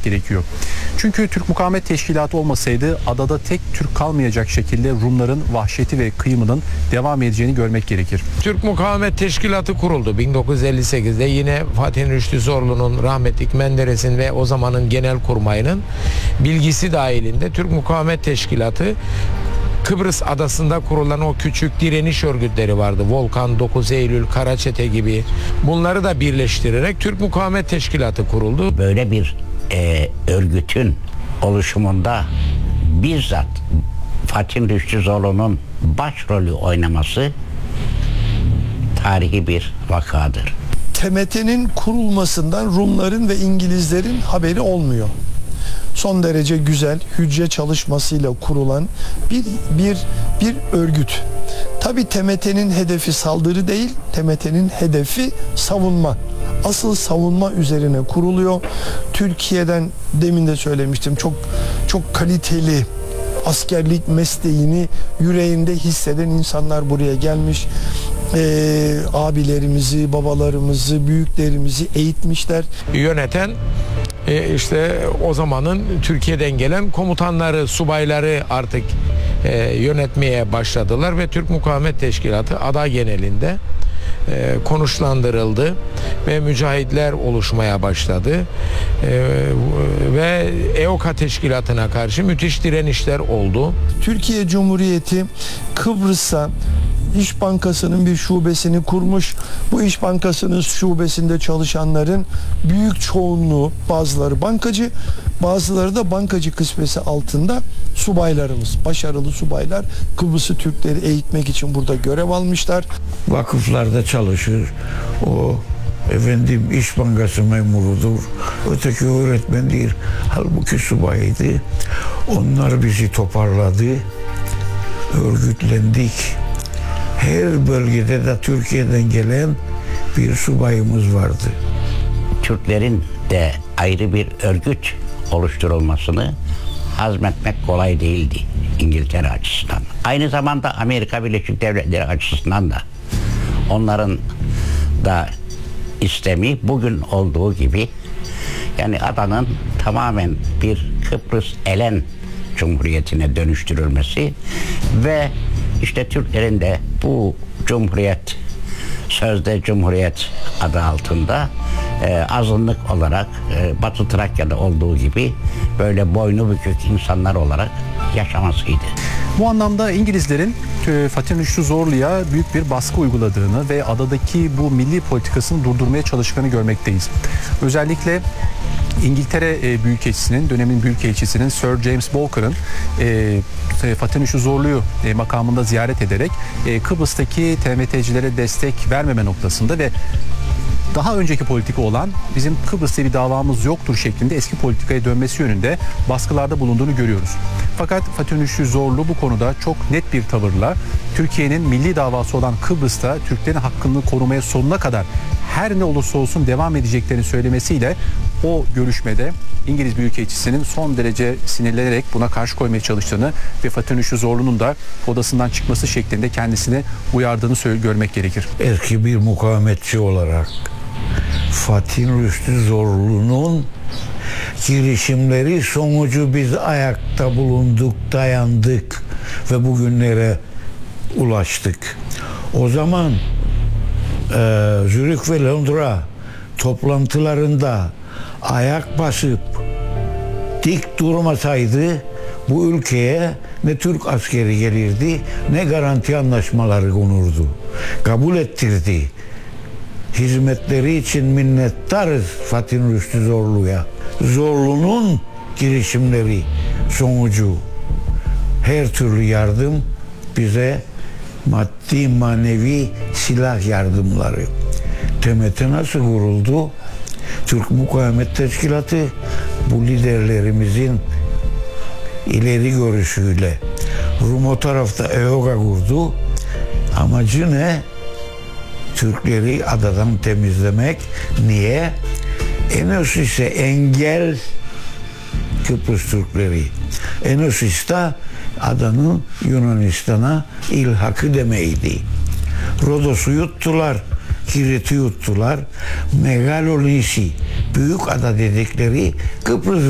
görmek gerekiyor. Çünkü Türk Mukavemet Teşkilatı olmasaydı adada tek Türk kalmayacak şekilde Rumların vahşeti ve kıyımının devam edeceğini görmek gerekir. Türk Mukavemet Teşkilatı kuruldu 1958'de, yine Fatih Rüştü Zorlu'nun, rahmetlik Menderes'in ve o zamanın genelkurmayının bilgisi dahilinde Türk Mukavemet Teşkilatı, Kıbrıs adasında kurulan o küçük direniş örgütleri vardı. Volkan, 9 Eylül, Karaçete gibi. Bunları da birleştirerek Türk Mukavemet Teşkilatı kuruldu. Böyle bir örgütün oluşumunda bizzat Fatih Rüştü Zorlu'nun başrolü oynaması tarihi bir vakadır. TMT'nin kurulmasından Rumların ve İngilizlerin haberi olmuyor. Son derece güzel, hücre çalışmasıyla kurulan bir örgüt. Tabii TMT'nin hedefi saldırı değil, TMT'nin hedefi savunma. Asıl savunma üzerine kuruluyor. Türkiye'den, demin de söylemiştim, çok kaliteli askerlik mesleğini yüreğinde hisseden insanlar buraya gelmiş. Abilerimizi, babalarımızı, büyüklerimizi eğitmişler. Yöneten işte o zamanın Türkiye'den gelen komutanları, subayları artık yönetmeye başladılar ve Türk Mukavemet Teşkilatı ada genelinde konuşlandırıldı ve mücahitler oluşmaya başladı ve EOKA Teşkilatı'na karşı müthiş direnişler oldu. Türkiye Cumhuriyeti Kıbrıs'a İş Bankası'nın bir şubesini kurmuş. Bu İş Bankası'nın şubesinde çalışanların büyük çoğunluğu, bazıları bankacı, bazıları da bankacı kısmesi altında subaylarımız, başarılı subaylar. Kıbrıslı Türkleri eğitmek için burada görev almışlar. Vakıflarda çalışır. O İş Bankası memurudur. Öteki öğretmendir. Halbuki subayıydı. Onlar bizi toparladı. Örgütlendik. Her bölgede de Türkiye'den gelen bir subayımız vardı. Türklerin de ayrı bir örgüt oluşturulmasını hazmetmek kolay değildi İngiltere açısından. Aynı zamanda Amerika Birleşik Devletleri açısından da onların da istemi bugün olduğu gibi, yani adanın tamamen bir Kıbrıs Elen Cumhuriyeti'ne dönüştürülmesi ve işte Türklerin de bu Cumhuriyet, sözde Cumhuriyet adı altında azınlık olarak Batı Trakya'da olduğu gibi böyle boynu bükük insanlar olarak yaşamasıydı. Bu anlamda İngilizlerin Fatih Rüştü Zorlu'ya büyük bir baskı uyguladığını ve adadaki bu milli politikasını durdurmaya çalıştığını görmekteyiz. Özellikle İngiltere Büyükelçisi'nin, dönemin Büyükelçisi'nin Sir James Bolker'ın Fatih Rüştü Zorlu'yu makamında ziyaret ederek Kıbrıs'taki TMT'cilere destek vermeme noktasında ve daha önceki politika olan bizim Kıbrıs'ta bir davamız yoktur şeklinde eski politikaya dönmesi yönünde baskılarda bulunduğunu görüyoruz. Fakat Fatih Rüştü Zorlu bu konuda çok net bir tavırla Türkiye'nin milli davası olan Kıbrıs'ta Türklerin hakkını korumaya sonuna kadar her ne olursa olsun devam edeceklerini söylemesiyle o görüşmede İngiliz Büyükelçisi'nin son derece sinirlenerek buna karşı koymaya çalıştığını ve Fatih Rüştü Zorlu'nun da odasından çıkması şeklinde kendisini uyardığını görmek gerekir. Eski bir mukavemetçi olarak Fatih Rüştü Zorlu'nun girişimleri sonucu biz ayakta bulunduk, dayandık ve bugünlere ulaştık. O zaman Zürih ve Londra toplantılarında ayak basıp dik durmasaydı bu ülkeye ne Türk askeri gelirdi ne garanti anlaşmaları konurdu. Kabul ettirdi. Hizmetleri için minnettarız Fatih Rüştü Zorlu'ya. Zorlu'nun girişimleri sonucu her türlü yardım bize maddi manevi silah yardımları. TMT nasıl kuruldu? Türk Mukavemet Teşkilatı bu liderlerimizin ileri görüşüyle Rum o tarafta EOKA kurdu. Amacı ne? Türkleri adadan temizlemek. Niye? Enosis ise engel Kıbrıs Türkleri. Enosis de adanın Yunanistan'a ilhakı demeydi. Rodos'u yuttular, Kirit'i yuttular. Megalonisi, büyük ada dedikleri Kıbrıs